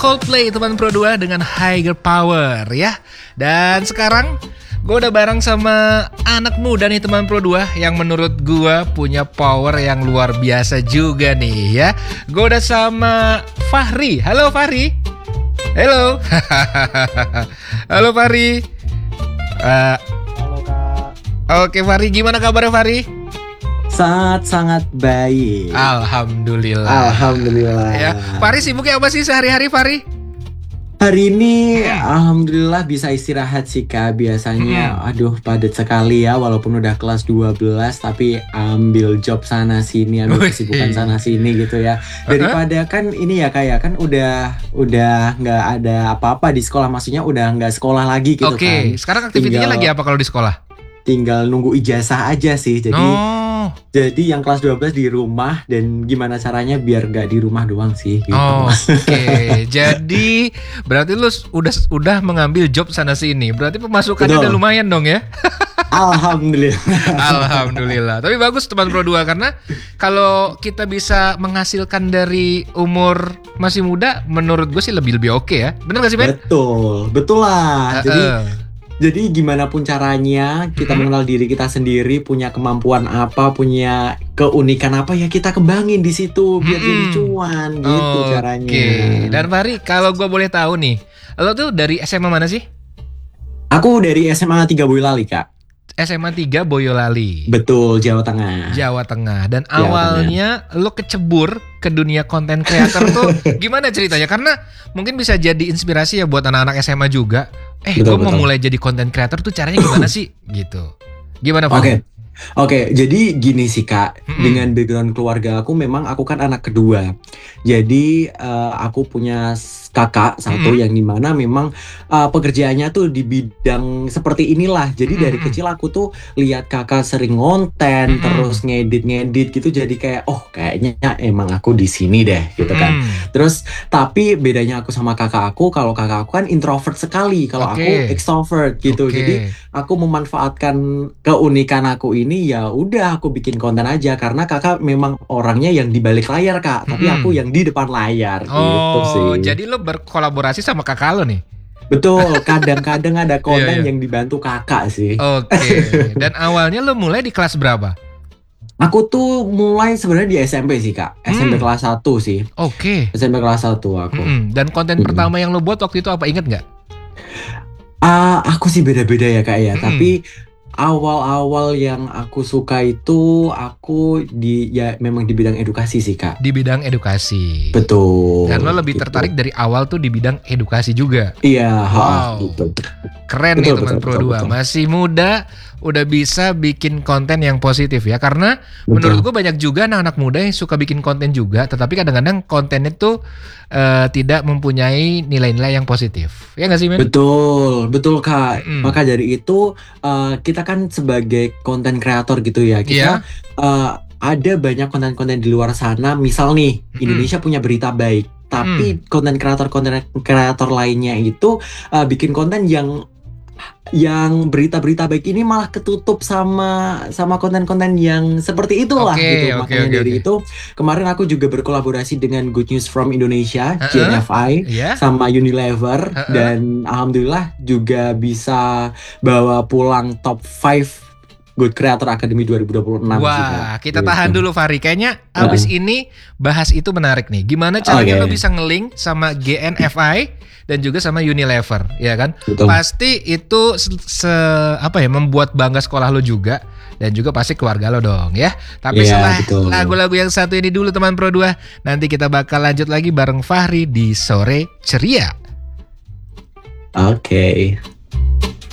Coldplay teman Pro 2 dengan Higher Power ya. Dan sekarang gue udah bareng sama anak muda nih teman Pro 2 yang menurut gue punya power yang luar biasa juga nih ya. Gue udah sama Fahri. Halo Fahri. Halo. Halo Fahri. Halo Kak. Oke Fahri, gimana kabarnya Fahri? Sangat baik. Alhamdulillah. Ya, Fahri sibuknya apa sih sehari-hari Fahri? Hari ini alhamdulillah bisa istirahat sih Kak. Biasanya aduh padat sekali ya, walaupun udah kelas 12 tapi ambil job sana sini, ambil kesibukan sana sini gitu ya. Daripada kan ini ya Kak ya, kan udah nggak ada apa-apa di sekolah, maksudnya udah nggak sekolah lagi gitu kan. Oke, sekarang aktivitinya lagi apa kalau di sekolah? Tinggal nunggu ijazah aja sih. Jadi yang kelas 12 di rumah, dan gimana caranya biar gak di rumah doang sih gitu. Oke. Jadi berarti lu udah mengambil job sana sini. Berarti pemasukannya udah lumayan dong ya. Alhamdulillah. Alhamdulillah. Tapi bagus teman Pro 2, karena kalau kita bisa menghasilkan dari umur masih muda, menurut gue sih lebih oke ya. Bener gak sih Ben? Betul lah. Jadi gimana pun caranya kita mengenal diri kita sendiri, punya kemampuan apa, punya keunikan apa, ya kita kembangin di situ biar jadi cuan gitu caranya. Oke. Dan Fahri, kalau gue boleh tahu nih, lo tuh dari SMA mana sih? Aku dari SMA 3 Boyolali Kak. SMA 3 Boyolali. Betul, Jawa Tengah. Jawa Tengah. Dan awalnya lo kecebur ke dunia konten creator tuh gimana ceritanya? Karena mungkin bisa jadi inspirasi ya buat anak-anak SMA juga. Gue mau mulai jadi konten creator tuh caranya gimana sih? Gitu. Gimana Pak? Oke, jadi gini sih Kak, dengan background keluarga aku, memang aku kan anak kedua. Jadi aku punya kakak satu yang dimana memang pekerjaannya tuh di bidang seperti inilah. Jadi dari kecil aku tuh lihat kakak sering ngonten, terus ngedit gitu. Jadi kayak kayaknya emang aku di sini deh gitu kan. Terus tapi bedanya aku sama kakak aku, kalau kakak aku kan introvert sekali, kalau aku extrovert gitu. Jadi aku memanfaatkan keunikan aku ini, ya udah aku bikin konten aja, karena kakak memang orangnya yang di balik layar Kak, tapi aku yang di depan layar gitu sih. Jadi lo berkolaborasi sama kakak lo nih? Betul, kadang-kadang ada konten yang dibantu kakak sih. Oke. Dan awalnya lo mulai di kelas berapa? Aku tuh mulai sebenarnya di SMP sih Kak, SMP kelas 1 sih. Oke. SMP kelas 1 aku. Dan konten pertama yang lo buat waktu itu apa, inget nggak? Aku sih beda-beda ya Kak ya, tapi awal-awal yang aku suka itu aku memang di bidang edukasi sih Kak. Di bidang edukasi. Betul. Dan lo lebih tertarik dari awal tuh di bidang edukasi juga. Iya. Wow. Keren nih teman Pro 2. Masih muda udah bisa bikin konten yang positif ya. Karena menurut gue banyak juga anak-anak muda yang suka bikin konten juga, tetapi kadang-kadang kontennya tuh tidak mempunyai nilai-nilai yang positif. Ya nggak sih Men? Betul Kak. Maka dari itu kita kan sebagai konten kreator gitu ya, kita ada banyak konten-konten di luar sana. Misal nih Indonesia punya berita baik, tapi konten kreator lainnya itu bikin konten yang berita-berita baik ini malah ketutup sama konten-konten yang seperti itulah gitu. Makanya dari itu kemarin aku juga berkolaborasi dengan Good News from Indonesia, GNFI, sama Unilever, dan alhamdulillah juga bisa bawa pulang top 5 Good Creator Academy 2026. Wah, kita tahan dulu Fahri. Kayaknya abis ini bahas itu menarik nih. Gimana caranya lo bisa nge-link sama GNFI dan juga sama Unilever, ya kan? Betul. Pasti itu membuat bangga sekolah lo juga, dan juga pasti keluarga lo dong ya. Tapi setelah lagu-lagu yang satu ini dulu teman Pro 2, nanti kita bakal lanjut lagi bareng Fahri di Sore Ceria. Oke.